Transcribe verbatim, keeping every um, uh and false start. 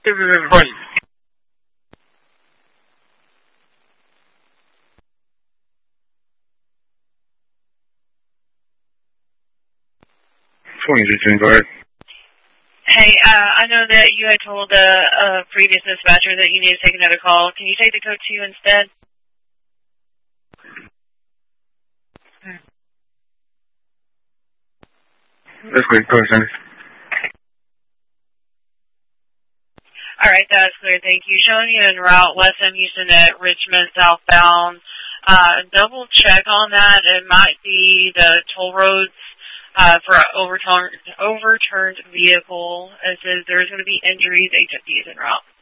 This is his voice. twenty-two, go ahead. Hey, uh, I know that you had told the uh, previous dispatcher that you need to take another call. Can you take the code two instead? Hmm. That's good. Go ahead, Sandy. All right, that's clear. Thank you. Showing you en route West M Houston at Richmond southbound. Uh, double check on that. It might be the toll roads uh, for an overturned, overturned vehicle. It says there's going to be injuries. H F D is en route.